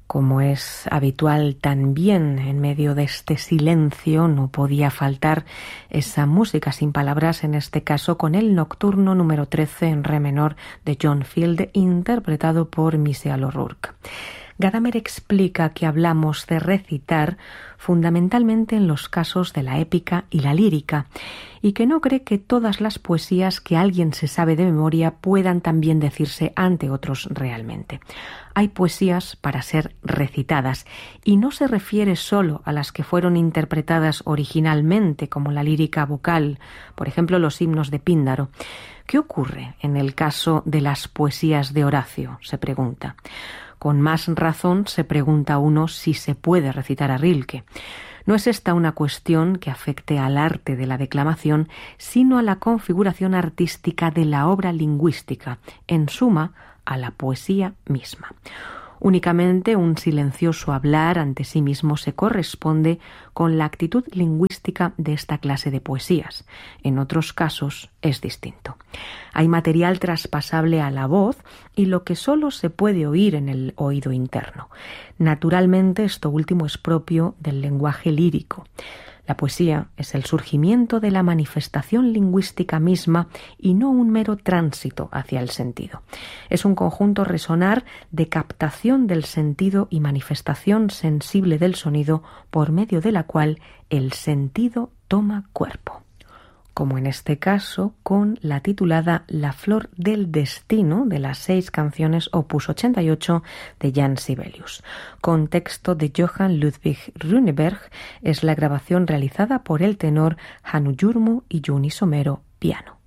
Como es habitual también en medio de este silencio, no podía faltar esa música sin palabras, en este caso con el Nocturno número 13 en re menor de John Field, interpretado por Michael O'Rourke. Gadamer explica que hablamos de recitar fundamentalmente en los casos de la épica y la lírica, y que no cree que todas las poesías que alguien se sabe de memoria puedan también decirse ante otros realmente. Hay poesías para ser recitadas, y no se refiere solo a las que fueron interpretadas originalmente, como la lírica vocal, por ejemplo los himnos de Píndaro. ¿Qué ocurre en el caso de las poesías de Horacio?, se pregunta. Con más razón se pregunta uno si se puede recitar a Rilke. No es esta una cuestión que afecte al arte de la declamación, sino a la configuración artística de la obra lingüística, en suma, a la poesía misma. Únicamente un silencioso hablar ante sí mismo se corresponde con la actitud lingüística de esta clase de poesías. En otros casos es distinto. Hay material traspasable a la voz y lo que solo se puede oír en el oído interno. Naturalmente, esto último es propio del lenguaje lírico. La poesía es el surgimiento de la manifestación lingüística misma y no un mero tránsito hacia el sentido. Es un conjunto resonar de captación del sentido y manifestación sensible del sonido por medio de la cual el sentido toma cuerpo. Como en este caso con la titulada La flor del destino, de las 6 canciones opus 88 de Jan Sibelius. Con texto de Johann Ludwig Runeberg, es la grabación realizada por el tenor Hannu Jurmu y Juni Somero, piano.